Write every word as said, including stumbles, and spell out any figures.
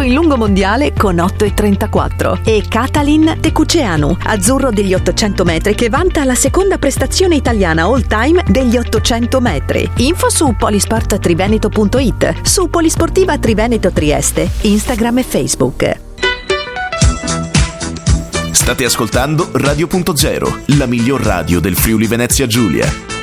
in lungo mondiale con otto e trentaquattro, e Katalin Tekuceanu, azzurro degli ottocento metri, che vanta la seconda prestazione italiana all time degli ottocento metri. Info su polisport triveneto punto it, su Polisportiva Triveneto Trieste, Instagram e Facebook. State ascoltando Radio Punto Zero, la miglior radio del Friuli Venezia Giulia.